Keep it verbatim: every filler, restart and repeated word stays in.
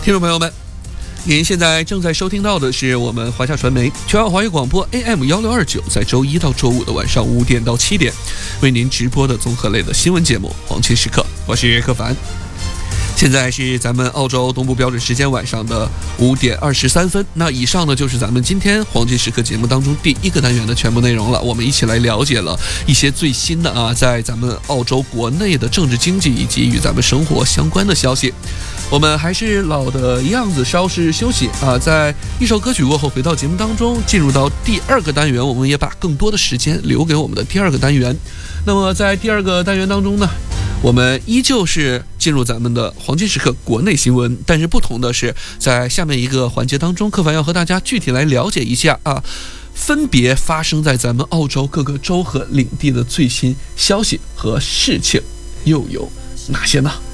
听众朋友们，您现在正在收听到的是我们华夏传媒全网华语广播 A M 一六二九，在周一到周五的晚上五点到七点为您直播的综合类的新闻节目《黄金时刻》，我是柯凡。现在是咱们澳洲东部标准时间晚上的五点二十三分。那以上呢就是咱们今天黄金时刻节目当中第一个单元的全部内容了。我们一起来了解了一些最新的啊，在咱们澳洲国内的政治经济以及与咱们生活相关的消息。我们还是老的样子，稍事休息啊，在一首歌曲过后回到节目当中，进入到第二个单元，我们也把更多的时间留给我们的第二个单元。那么在第二个单元当中呢，我们依旧是进入咱们的黄金时刻国内新闻，但是不同的是，在下面一个环节当中，柯凡要和大家具体来了解一下啊，分别发生在咱们澳洲各个州和领地的最新消息和事情又有哪些呢？